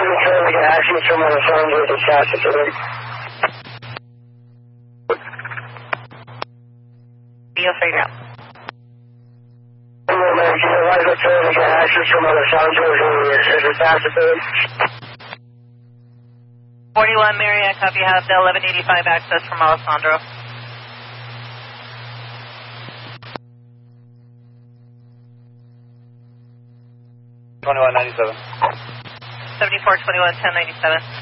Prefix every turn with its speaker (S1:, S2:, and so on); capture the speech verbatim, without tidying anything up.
S1: we can access from Alessandro to Shasta today.
S2: You'll figure it out.
S1: We can access from Alessandro to Shasta today.
S2: forty-one Marriott, copy, have the eleven eighty-five access from Alessandro.
S3: twenty-one ninety-seven.
S2: seventy-four twenty-one ten ninety-seven.